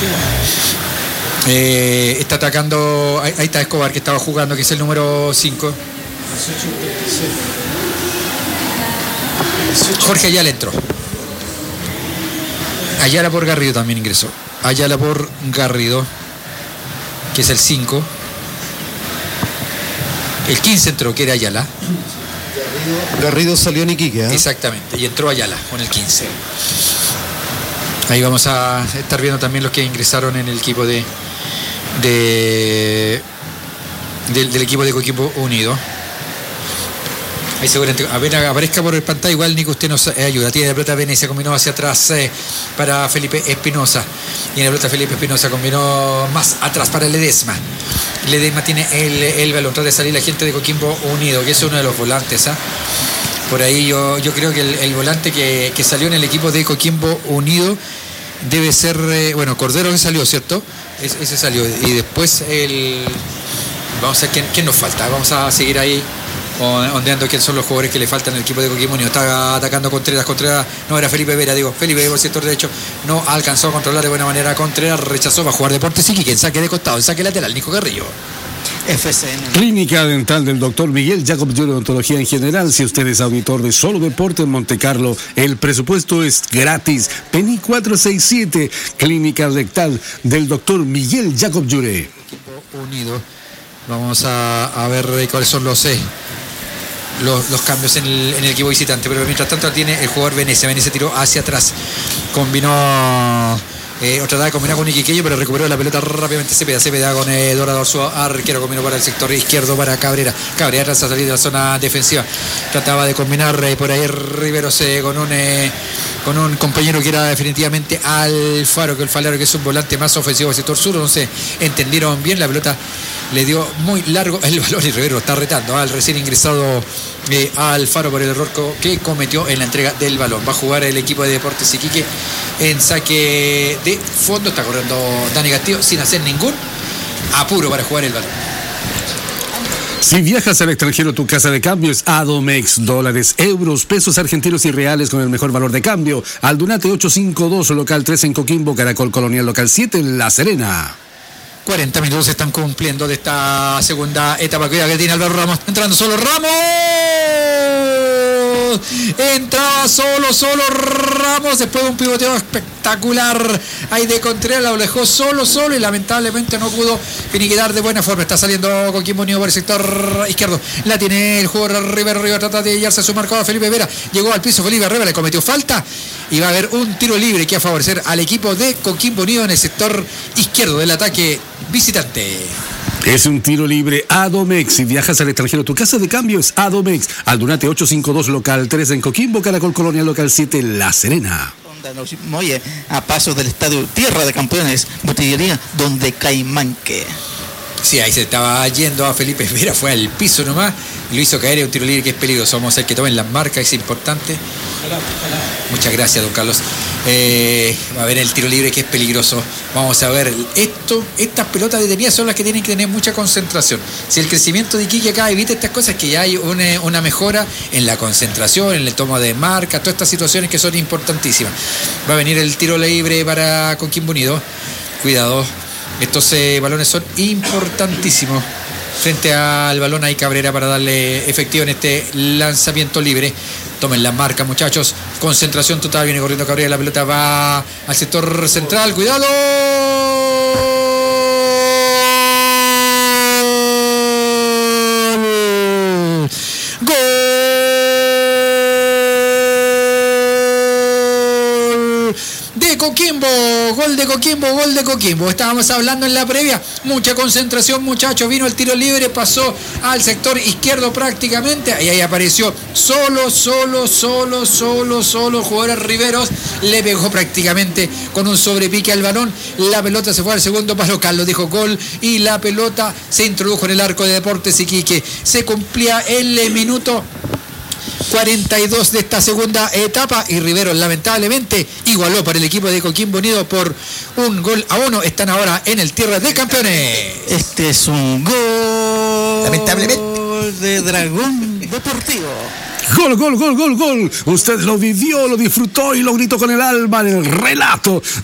Está atacando, ahí está Escobar, que estaba jugando, que es el número 5. Jorge Ayala entró. Ayala por Garrido también ingresó. Ayala por Garrido, que es el 5. El 15 entró, que era Ayala. Garrido salió en Iquique, ¿eh? Exactamente, y entró Ayala con el 15. Ahí vamos a estar viendo también los que ingresaron en el equipo del equipo de Coquimbo Unido. Ahí seguramente aparezca por el pantalla. Igual Nico, usted nos ayuda. Tiene la pelota Venecia, combinó hacia atrás para Felipe Espinosa. Y en la pelota Felipe Espinosa combinó más atrás para Ledesma. Ledesma tiene el balón. Trata de salir la gente de Coquimbo Unido, que es uno de los volantes. Por ahí yo creo que el volante que salió en el equipo de Coquimbo Unido debe ser, Cordero, que salió, ¿cierto? Ese salió. Y después vamos a ver quién nos falta. Vamos a seguir ahí ondeando quién son los jugadores que le faltan al equipo de Coquimbo Unido. Está atacando Contreras, no era Felipe Vera, Felipe Vera, sector derecho, no alcanzó a controlar de buena manera Contreras, rechazó, va a jugar Deportes Iquique, en saque de costado, en saque lateral, Nico Carrillo. FCN. Clínica Dental del Dr. Miguel Jacob Llure, odontología en general. Si usted es auditor de Solo Deporte en Montecarlo, el presupuesto es gratis. PENI 467, Clínica Dental del Dr. Miguel Jacob Llure. Equipo Unido. Vamos a ver cuáles son los cambios en el equipo visitante, pero mientras tanto tiene el jugador Venecia. Venecia tiró hacia atrás, combinó trataba de combinar con Iquiqueño, pero recuperó la pelota rápidamente Cepeda con Dorado, su arquero, combinó para el sector izquierdo para Cabrera tras salir de la zona defensiva, trataba de combinar por ahí Riveros con un compañero que era definitivamente Alfaro, que es un volante más ofensivo del sector sur. No se entendieron bien, la pelota le dio muy largo el balón y Rivero está retando al recién ingresado Alfaro por el error que cometió en la entrega del balón. Va a jugar el equipo de Deportes Iquique en saque de fondo. Está corriendo Dani Castillo sin hacer ningún apuro para jugar el balón. Si viajas al extranjero, tu casa de cambio es Adomex. Dólares, euros, pesos argentinos y reales con el mejor valor de cambio. Aldunate 852, local 3 en Coquimbo, Caracol Colonial, local 7 en La Serena. 40 minutos se están cumpliendo de esta segunda etapa. Cuidado que tiene Álvaro Ramos. Entrando solo Ramos. Entraba solo Ramos después de un pivoteo espectacular ahí de Contreras, lo dejó solo y lamentablemente no pudo finiquitar de buena forma. Está saliendo Coquimbo Unido por el sector izquierdo, la tiene el jugador Rivera trata de hallarse a su marcador Felipe Vera, llegó al piso Felipe Rivera, le cometió falta y va a haber un tiro libre que va a favorecer al equipo de Coquimbo Unido en el sector izquierdo del ataque visitante. Es un tiro libre Adomex. Si viajas al extranjero, tu casa de cambio es Adomex. Aldunate 852, local 3 en Coquimbo, Caracol Colonial, local 7 en La Serena. Oye, a pasos del estadio Tierra de Campeones, botillería donde Caimanque. Sí, ahí se estaba yendo a Felipe Vera, fue al piso nomás y lo hizo caer en un tiro libre que es peligroso. Vamos a hacer que tomen las marcas, es importante. Muchas gracias, don Carlos. A ver el tiro libre que es peligroso. Vamos a ver estas pelotas detenidas son las que tienen que tener mucha concentración. Si el crecimiento de Iquique acá evita estas cosas, que ya hay una mejora en la concentración, en el toma de marca, todas estas situaciones que son importantísimas. Va a venir el tiro libre para Coquimbo Unido. Cuidado. Estos balones son importantísimos. Frente al balón hay Cabrera para darle efectivo en este lanzamiento libre. Tomen la marca, muchachos. Concentración total. Viene corriendo Cabrera. La pelota va al sector central. ¡Cuidado! ¡Gol! De Coquimbo, gol de Coquimbo. Estábamos hablando en la previa, mucha concentración, muchachos. Vino el tiro libre, pasó al sector izquierdo prácticamente. Y ahí apareció solo. Jugador Riveros le pegó prácticamente con un sobrepique al balón. La pelota se fue al segundo palo. Carlos dijo gol y la pelota se introdujo en el arco de Deportes Iquique. Se cumplía el minuto 42 de esta segunda etapa y Riveros lamentablemente igualó para el equipo de Coquimbo Unido por 1-1. Están ahora en el Tierra de Campeones. Este es un gol lamentablemente de Dragón Deportivo. Gol. Usted lo vivió, lo disfrutó y lo gritó con el alma en el relato